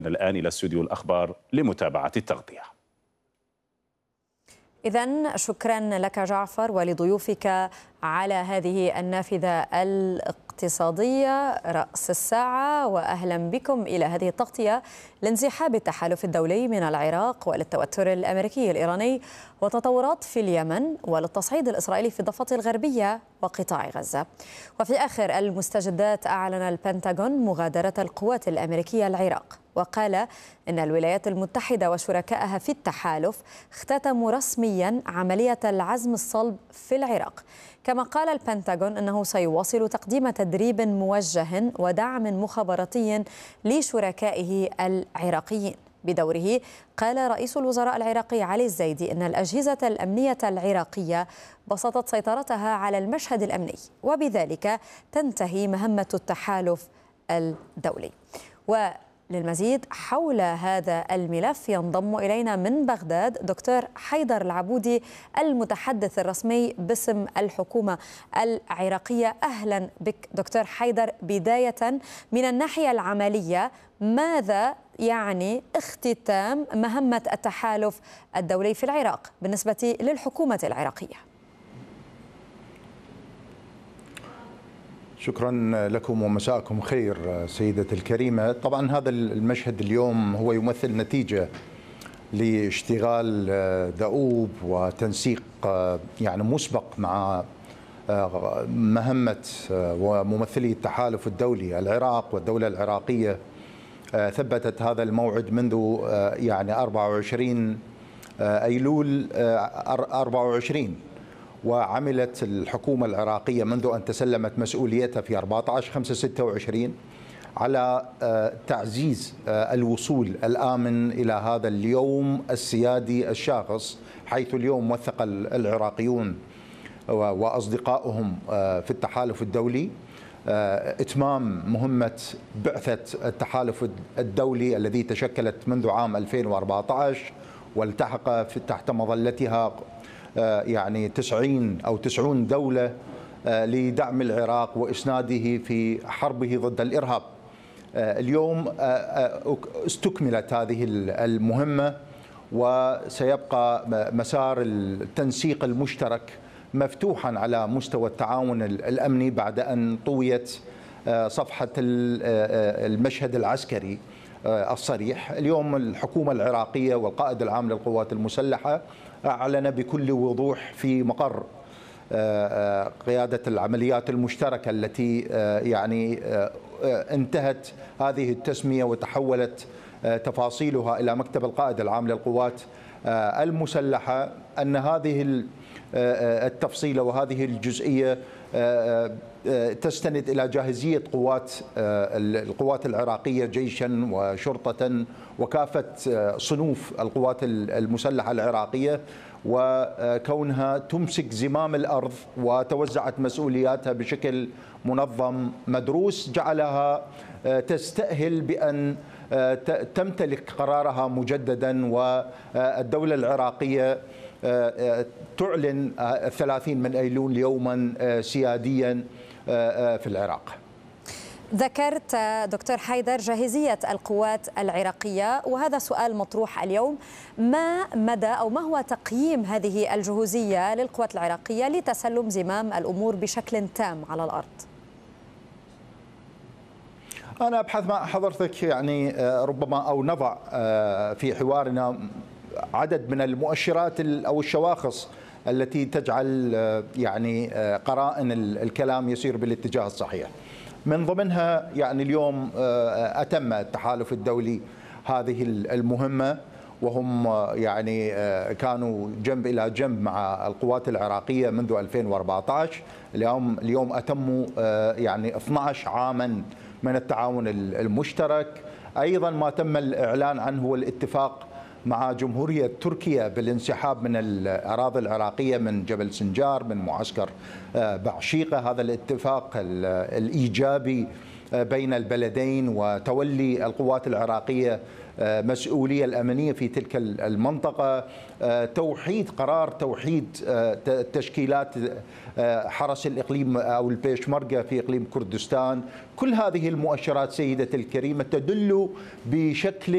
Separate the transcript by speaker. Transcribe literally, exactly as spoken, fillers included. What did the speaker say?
Speaker 1: الآن إلى استوديو الأخبار لمتابعة التغطية.
Speaker 2: إذن شكرا لك جعفر ولضيوفك على هذه النافذة الاقتصادية رأس الساعة، وأهلا بكم إلى هذه التغطية لانسحاب التحالف الدولي من العراق وللتوتر الأمريكي الإيراني وتطورات في اليمن وللتصعيد الإسرائيلي في الضفة الغربية وقطاع غزة. وفي آخر المستجدات أعلن البنتاغون مغادرة القوات الأمريكية العراق، وقال إن الولايات المتحدة وشركائها في التحالف اختتموا رسميا عملية العزم الصلب في العراق. كما قال البنتاغون أنه سيواصل تقديم تدريب موجه ودعم مخابراتي لشركائه العراقيين. بدوره قال رئيس الوزراء العراقي علي الزيدي أن الأجهزة الأمنية العراقية بسطت سيطرتها على المشهد الأمني، وبذلك تنتهي مهمة التحالف الدولي. وللمزيد حول هذا الملف ينضم إلينا من بغداد دكتور حيدر العبودي المتحدث الرسمي باسم الحكومة العراقية. أهلا بك دكتور حيدر. بداية من الناحية العملية، ماذا يعني اختتام مهمة التحالف الدولي في العراق بالنسبة للحكومة العراقية؟
Speaker 3: شكرا لكم ومساءكم خير سيدتي الكريمة. طبعا هذا المشهد اليوم هو يمثل نتيجة لاشتغال دؤوب وتنسيق يعني مسبق مع مهمة وممثلي التحالف الدولي. العراق والدولة العراقية ثبتت هذا الموعد منذ يعني أربعة وعشرين أيلول أربعة وعشرين، وعملت الحكومة العراقية منذ أن تسلمت مسؤوليتها في أربعة عشر خمسة ستة وعشرين على تعزيز الوصول الآمن إلى هذا اليوم السيادي الشاخص، حيث اليوم وثق العراقيون وأصدقائهم في التحالف الدولي إتمام مهمة بعثة التحالف الدولي الذي تشكلت منذ عام ألفين وأربعة عشر والتحق تحت مظلتها يعني تسعين أو تسعون دولة لدعم العراق وإسناده في حربه ضد الإرهاب. اليوم استكملت هذه المهمة، وسيبقى مسار التنسيق المشترك مفتوحا على مستوى التعاون الأمني بعد أن طويت صفحة المشهد العسكري الصريح. اليوم الحكومة العراقية والقائد العام للقوات المسلحة أعلن بكل وضوح في مقر قيادة العمليات المشتركة التي يعني انتهت هذه التسمية وتحولت تفاصيلها إلى مكتب القائد العام للقوات المسلحة، أن هذه التفصيلة وهذه الجزئية تستند إلى جاهزية قوات القوات العراقية جيشا وشرطة وكافة صنوف القوات المسلحة العراقية، وكونها تمسك زمام الأرض وتوزعت مسؤولياتها بشكل منظم مدروس جعلها تستأهل بأن تمتلك قرارها مجددا. والدولة العراقية تعلن الثلاثين من أيلول يوما سياديا في العراق.
Speaker 2: ذكرت دكتور حيدر جاهزية القوات العراقية، وهذا سؤال مطروح اليوم: ما مدى أو ما هو تقييم هذه الجهوزية للقوات العراقية لتسلم زمام الأمور بشكل تام على الأرض؟
Speaker 3: أنا أبحث مع حضرتك يعني ربما أو نضع في حوارنا عدد من المؤشرات أو الشواخص التي تجعل يعني قرائن الكلام يسير بالاتجاه الصحيح. من ضمنها يعني اليوم أتم التحالف الدولي هذه المهمة، وهم يعني كانوا جنب إلى جنب مع القوات العراقية منذ ألفين وأربعة عشر. اليوم اليوم أتموا يعني اثني عشر عاما من التعاون المشترك. أيضا ما تم الإعلان عنه هو الاتفاق مع جمهورية تركيا بالانسحاب من الأراضي العراقية من جبل سنجار من معسكر بعشيقة. هذا الاتفاق الإيجابي بين البلدين وتولي القوات العراقية مسؤولية الأمنية في تلك المنطقة، توحيد قرار توحيد تشكيلات حرس الإقليم أو البيشمركة في إقليم كردستان. كل هذه المؤشرات سيدتي الكريمة تدل بشكل